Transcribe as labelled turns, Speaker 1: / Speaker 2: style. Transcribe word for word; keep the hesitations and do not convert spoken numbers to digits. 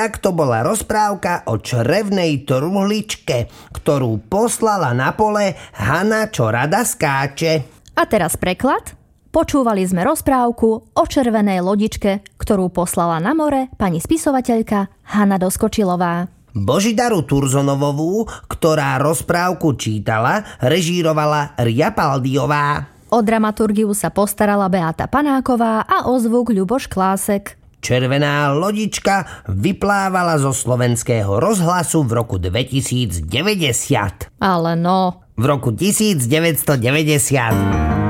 Speaker 1: Tak to bola rozprávka o črevnej truhličke, ktorú poslala na pole Hana, čo rada skáče.
Speaker 2: A teraz preklad. Počúvali sme rozprávku o červenej lodičke, ktorú poslala na more pani spisovateľka Hana Doskočilová.
Speaker 1: Božidaru Turzonovovú, ktorá rozprávku čítala, režírovala Ria Paldiová.
Speaker 2: O dramaturgiu sa postarala Beata Panáková a o zvuk Ľuboš Klásek.
Speaker 1: Červená lodička vyplávala zo slovenského rozhlasu v roku dvetisícdeväťdesiat.
Speaker 2: Ale no...
Speaker 1: V roku tisícdeväťstodeväťdesiat.